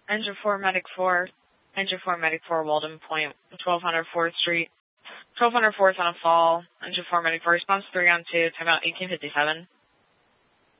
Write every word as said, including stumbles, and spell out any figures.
Engine four, Medic four. Engine four, Medic four, Walden Point, twelve hundred fourth Street. twelve hundred fourth on a fall. Engine four, Medic four, response three on two, timeout eighteen fifty-seven.